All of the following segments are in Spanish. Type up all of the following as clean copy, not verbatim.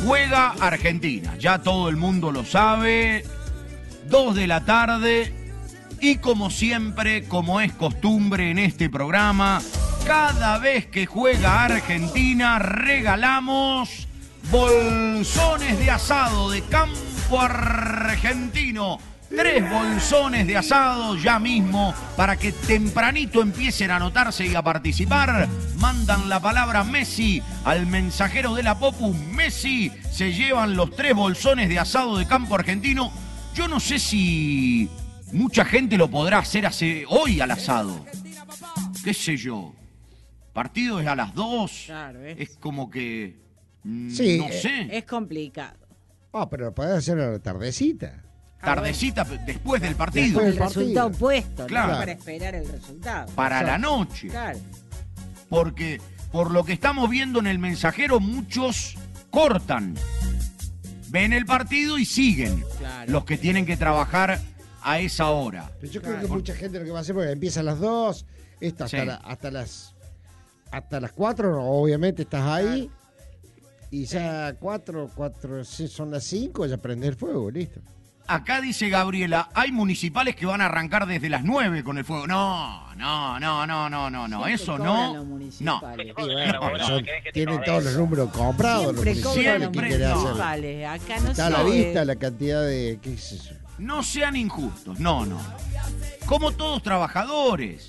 juega Argentina. Ya todo el mundo lo sabe. 2 de la tarde. Y como siempre, como es costumbre en este programa, cada vez que juega Argentina regalamos bolsones de asado de Campo Argentino. 3 bolsones de asado ya mismo para que tempranito empiecen a anotarse y a participar. Mandan la palabra Messi al mensajero de la Popu. Messi, se llevan los 3 bolsones de asado de Campo Argentino. Yo no sé si mucha gente lo podrá hacer hoy al asado. ¿Qué sé yo? Partido es a las 2. Claro, es como que... Sí, no sé. Es complicado. Pero lo podés hacer a la tardecita. Tardecita después del partido. Con el del partido. resultado puesto, Claro. ¿no? Para esperar el resultado. Para la noche. Claro. Porque por lo que estamos viendo en el mensajero, muchos cortan. Ven el partido y siguen. Claro. Los que tienen que trabajar a esa hora. Pero yo creo que mucha gente lo que va a hacer, porque empieza a las 2, Sí. hasta las 4, obviamente estás ahí. Y ya 4, son las 5, ya prende el fuego, listo. Acá dice Gabriela, hay municipales que van a arrancar desde las 9 con el fuego. No, Siempre eso cobran no. los No. municipales. Y bueno, tienen todos los números comprados. Siempre los cobran los municipales, ¿qué querés hacer? municipales. Acá no Está a la sabe. vista la cantidad de... ¿Qué es eso? No sean injustos, no. Como todos trabajadores.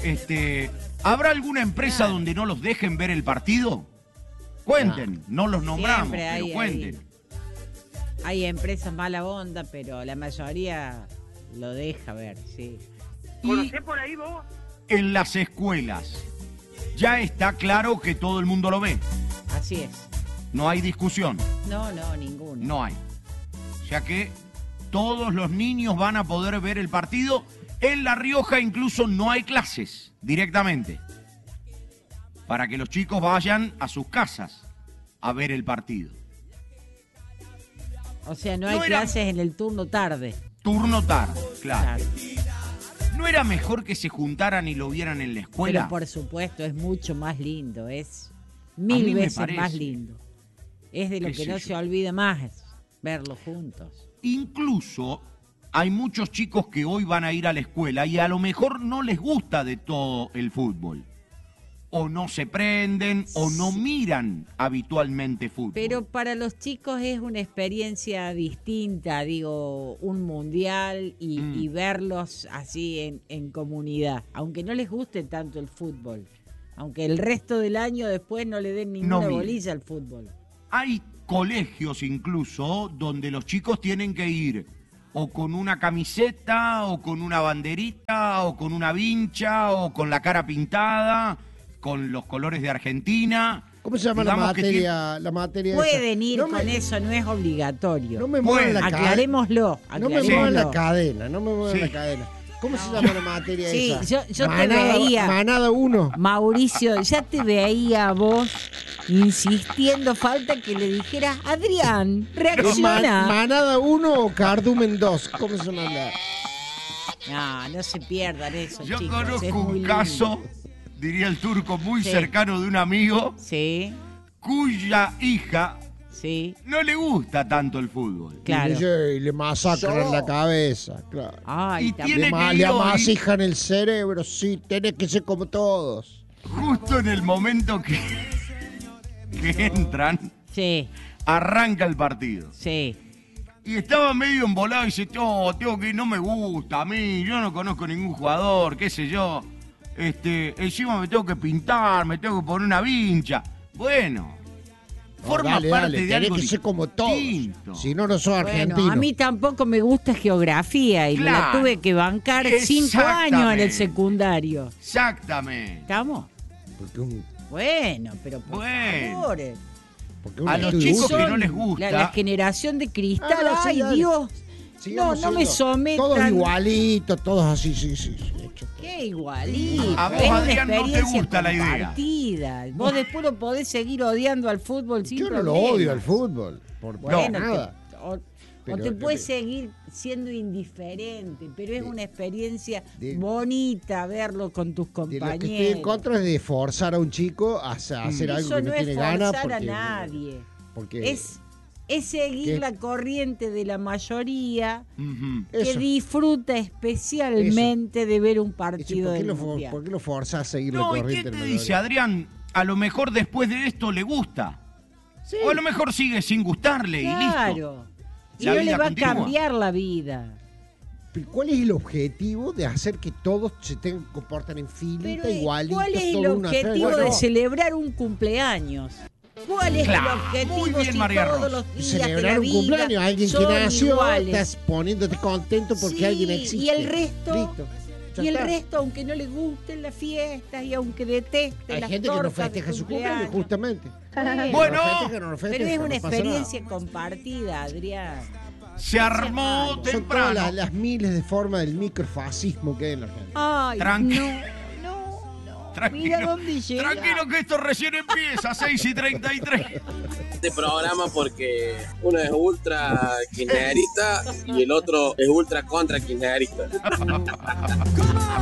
¿Habrá alguna empresa donde no los dejen ver el partido? Cuenten, no los nombramos, Siempre pero cuenten. Hay empresas mala onda, pero la mayoría lo deja ver, sí. Y por ahí vos? en las escuelas ya está claro que todo el mundo lo ve. Así es. No hay discusión, No, ninguno. no hay. O sea que todos los niños van a poder ver el partido. En La Rioja incluso no hay clases directamente, para que los chicos vayan a sus casas a ver el partido. O sea, no hay No era- clases en el turno tarde. Turno tarde, claro. Claro. ¿No era mejor que se juntaran y lo vieran en la escuela? Pero por supuesto, es mucho más lindo. Es A 1000 mí me veces parece. más lindo. Es de lo ¿Qué que sé no yo? se olvida más, verlo juntos. Incluso hay muchos chicos que hoy van a ir a la escuela y a lo mejor no les gusta de todo el fútbol. O no se prenden o no miran habitualmente fútbol. Pero para los chicos es una experiencia distinta, digo, un mundial y verlos así en comunidad, aunque no les guste tanto el fútbol, aunque el resto del año después no le den ninguna miren. bolilla al fútbol. Hay colegios incluso donde los chicos tienen que ir o con una camiseta o con una banderita o con una vincha o con la cara pintada, con los colores de Argentina. ¿Cómo se llama la Digamos que materia? La materia Pueden ir no con me, eso, no es obligatorio. No me muevan la cadena. Aclarémoslo. No me muevan la aclarémoslo. cadena, no me muevan Sí. la cadena. ¿Cómo se llama la materia Sí, esa? yo te veía. Manada 1. Mauricio, ya te veía a vos insistiendo, falta que le dijeras, Adrián, reacciona. Manada 1 o Cardumen 2. ¿Cómo se llama? No se pierdan eso, Yo chicos. es conozco muy un lindo. caso, diría el turco, muy Sí. cercano de un amigo Sí, cuya hija sí, no le gusta tanto el fútbol. claro. Y le masacran la cabeza, claro. Ay, Y también. tiene que Le ir hoy, amasijan el cerebro, sí, tenés que ser como todos. justo en el momento que entran, Sí, arranca el partido. sí. Y estaba medio embolado y dice, tengo que ir, no me gusta a mí, yo no conozco ningún jugador, qué sé yo. Encima me tengo que pintar, me tengo que poner una vincha. Bueno, forma Dale, parte dale, de tenés algo que ser como todos. distinto. Si no, no sos argentino. Bueno, a mí tampoco me gusta geografía y me la Claro. tuve que bancar 5 años en el Exactamente. secundario. Exactamente. ¿Estamos? Porque Bueno, pero por Bueno. favor. porque un A los estudio- chicos que Son no les gusta. La generación de cristal, Ah, no, sí, ay dale. Dios. Sigamos No me siendo sometan. Todos igualitos, todos así, sí. Hecho. Qué igualito. A vos, es una Adrián, no te experiencia gusta la idea. compartida. Vos después lo podés seguir odiando al fútbol sin Yo no lo problemas. odio al fútbol. Por Bueno, nada. o Pero- te puedes seguir siendo indiferente, pero es una experiencia de- bonita verlo con tus De compañeros. lo que estoy en contra es de forzar a un chico a hacer algo Eso que no no es tiene forzar ganas. a Porque, nadie. porque Es Es seguir ¿Qué? la corriente de la mayoría que Eso. disfruta especialmente de ver un partido del Mundial. ¿Por qué lo forzás a seguir la No, ¿y corriente? qué te del dice, Madrid? Adrián? A lo mejor después de esto le gusta. Sí. O a lo mejor sigue sin gustarle y listo. Claro. Y La no vida le va continúa. a cambiar la vida. Pero ¿cuál es el objetivo de hacer que todos se tengan que comportar en filita, Pero igualitos, ¿cuál es el todo uno atrás? objetivo Bueno, de celebrar un cumpleaños? ¿Cuál es Claro, el objetivo muy bien, si María todos Rosa. los días celebrar de la un vida cumpleaños, alguien que son nació, iguales? estás poniéndote contento porque Sí, alguien existe. y el resto, Listo. Ya y el está. resto, aunque no le gusten las fiestas y aunque deteste Hay las gente que no tortas de festeja su cumpleaños, justamente. Bueno, No festeja, no festeja, pero es una no pasa experiencia compartida, Adrián. se armó nada. Son todas temprano. las miles de formas del microfascismo que hay en la Argentina. Ay, Tranqui- no. Tranquilo, Mira dónde llega. tranquilo que esto recién empieza, 6:33. Este programa porque uno es ultra kirchnerista y el otro es ultra contra kirchnerista.